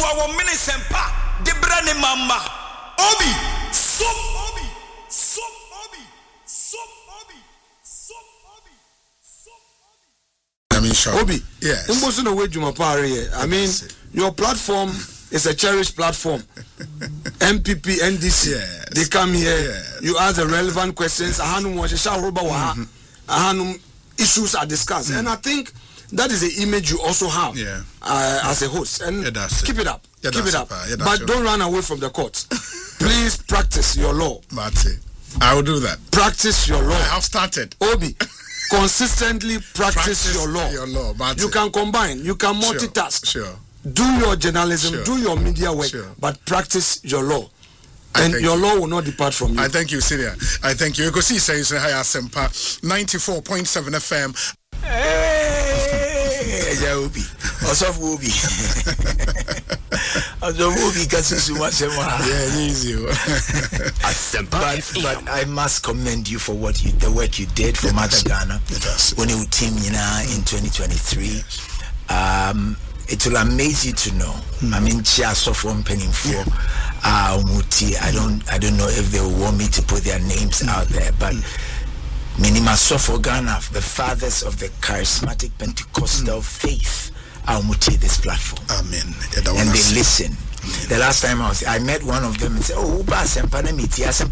our Minisempa, the Brand Mama, Obi, so Obi, so Obi, so Obi, so Obi, so Obi. I mean, sure. Obi, yes. I mean, your platform is a cherished platform. MPP, NDC, yes. They come here, yes. You ask the relevant questions, issues are discussed, and I think that is the image you also have as a host. And keep it up, keep it up. But don't run away from the court. Please practice your law. I will do that. Practice your law. I have started. Obi, consistently practice your law. You can combine, you can multitask. Sure. Do your journalism, do your media work, but practice your law. And your law will not depart from you. I thank you, Syria. I thank you. You can see, says Higher Sempa 94.7 FM. Hey, Obi. Also, Obi. Also, Obi, but I must commend you for the work you did for Mother Ghana when you team in 2023. It will amaze you to know. I mean, from penning for Muti. I don't know if they will want me to put their names out there, but Minima Sofo Ghana, the fathers of the charismatic Pentecostal faith, Muti this platform. Amen. And they listen. The last time I met one of them and said, "Oh,